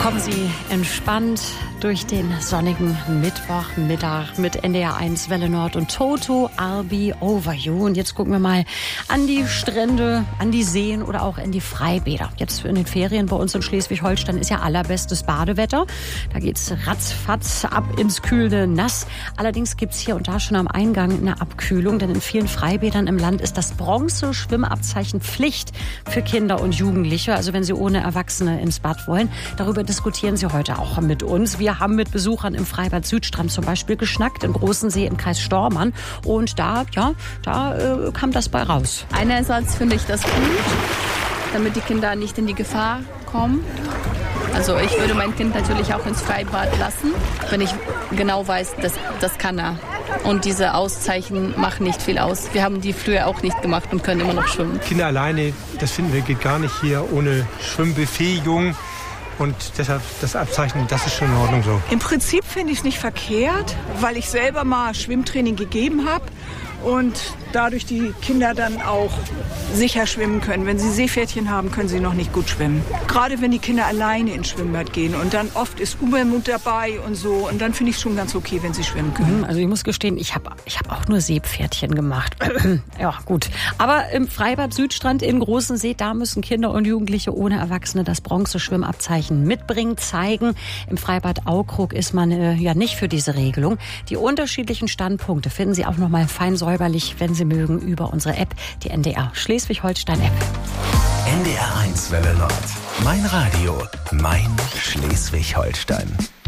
Kommen Sie entspannt durch den sonnigen Mittwochmittag mit NDR1 Welle Nord und Toto, I'll Be Over You. Und jetzt gucken wir mal an die Strände, an die Seen oder auch in die Freibäder. Jetzt in den Ferien bei uns in Schleswig-Holstein ist ja allerbestes Badewetter. Da geht's ratzfatz ab ins kühlende Nass. Allerdings gibt's hier und da schon am Eingang eine Abkühlung, denn in vielen Freibädern im Land ist das Bronze-Schwimmabzeichen Pflicht für Kinder und Jugendliche. Also wenn sie ohne Erwachsene ins Bad wollen. Darüber diskutieren Sie heute auch mit uns. Wir haben mit Besuchern im Freibad Südstrand zum Beispiel geschnackt, im Großen See im Kreis Stormann. Und da kam das bei raus. Einerseits finde ich das gut, damit die Kinder nicht in die Gefahr kommen. Also ich würde mein Kind natürlich auch ins Freibad lassen, wenn ich genau weiß, das kann er. Und diese Auszeichen machen nicht viel aus. Wir haben die früher auch nicht gemacht und können immer noch schwimmen. Kinder alleine, das finden wir, geht gar nicht hier ohne Schwimmbefähigung. Und deshalb das Abzeichen, das ist schon in Ordnung so. Im Prinzip finde ich es nicht verkehrt, weil ich selber mal Schwimmtraining gegeben habe und dadurch die Kinder dann auch sicher schwimmen können. Wenn sie Seepferdchen haben, können sie noch nicht gut schwimmen. Gerade wenn die Kinder alleine ins Schwimmbad gehen und dann oft ist Übermut dabei und so. Und dann finde ich es schon ganz okay, wenn sie schwimmen können. Also ich muss gestehen, ich hab auch nur Seepferdchen gemacht. Ja, gut. Aber im Freibad Südstrand in Großen See, da müssen Kinder und Jugendliche ohne Erwachsene das Bronzeschwimmabzeichen mitbringen, zeigen. Im Freibad Aukrug ist man ja nicht für diese Regelung. Die unterschiedlichen Standpunkte finden Sie auch noch mal fein säuberlich, wenn Sie mögen, über unsere App, die NDR Schleswig-Holstein-App. NDR1 Welle Nord. Mein Radio, mein Schleswig-Holstein.